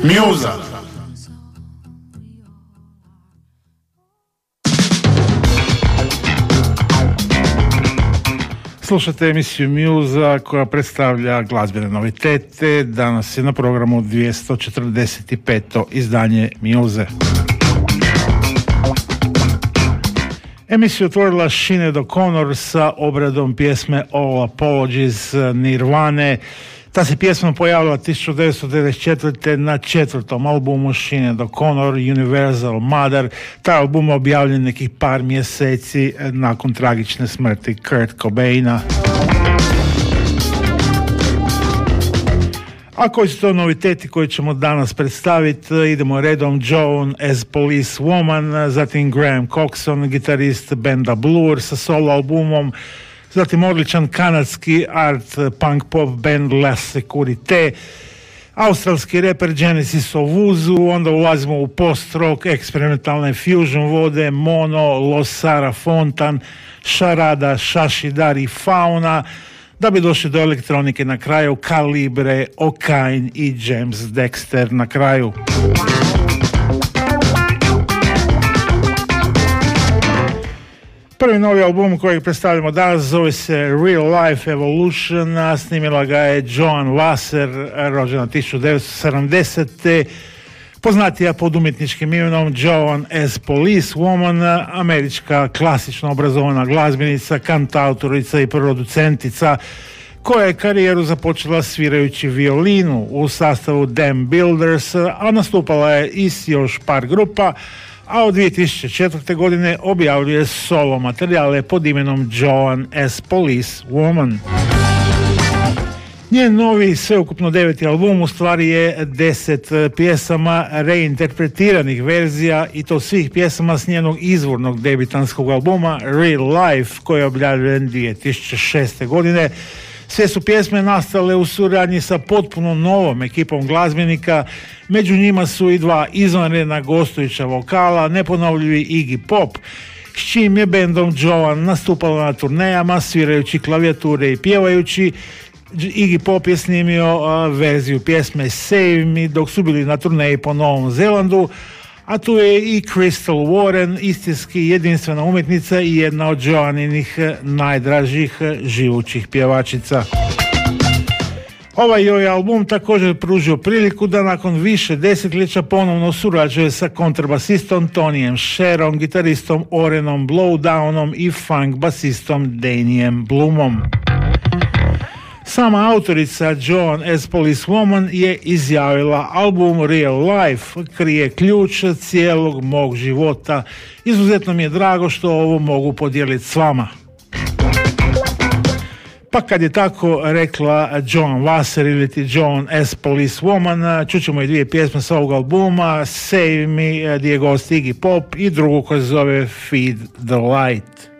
Mjuza. Slušate emisiju Mjuza koja predstavlja glazbene novitete. Danas je na programu 245. izdanje Mjuze. Emisiju otvorila Sinead O'Connor sa obradom pjesme All Apologies Nirvane. Ta se pjesma pojavila 1994. na 4. albumu Sinead O'Connor, Universal Mother. Taj album je objavljen nekih par mjeseci nakon tragične smrti Kurt Cobaina. A koji su to noviteti koje ćemo danas predstaviti? Idemo redom. Joan as Police Woman, zatim Graham Coxon, gitarist benda Blur sa solo albumom, zatim odličan kanadski art punk pop band La Securite, australski reper Genesis Owuzu, onda ulazimo u post-rock, eksperimentalne fusion vode, Mono, Los Sara Fontan, Šarada, Šašidar i Fauna, da bi došli do elektronike na kraju, Kalibre, Okain i James Dexter na kraju. Prvi novi album kojeg predstavljamo danas zove se Real Life Evolution, a snimila ga je Joan Wasser, rođena 1970. Poznatija pod umjetničkim imenom Joan as Police Woman, američka klasično obrazovana glazbenica, kantautorica i producentica koja je karijeru započela svirajući violinu u sastavu Damn Builders, a nastupala je i s još par grupa, a od 2004. godine objavljuje solo materijale pod imenom Joan as Police Woman. Njen novi sveukupno 9. album u stvari je 10 pjesama reinterpretiranih verzija, i to svih pjesama s njenog izvornog debitanskog albuma Real Life koji je objavljen 2006. godine. Sve su pjesme nastale u suradnji sa potpuno novom ekipom glazbenika, među njima su i dva izvanredna gostujuća vokala, neponovljivi Iggy Pop, s čim je bendom Joan nastupala na turnejama, svirajući klavijature i pjevajući. Iggy Pop je snimio verziju pjesme Save Me dok su bili na turneji po Novom Zelandu, a tu je i Crystal Warren, istinski jedinstvena umjetnica i jedna od Joaninih najdražih živućih pjevačica. Ovaj joj album također pružio priliku da nakon više desetljeća ponovno surađuje sa kontrabasistom Tonyjem Sherom, gitaristom Orenom Blowdownom i funk basistom Danijem Bloomom. Sama autorica Joan as Police Woman je izjavila: album Real Life krije ključ cijelog mog života. Izuzetno mi je drago što ovo mogu podijeliti s vama. Pa kad je tako rekla Joan Wasser ili ti Joan as Police Woman, čućemo i dvije pjesme s ovog albuma, Save Me, gdje je gost Iggy Pop, i drugu koja se zove Feed the Light.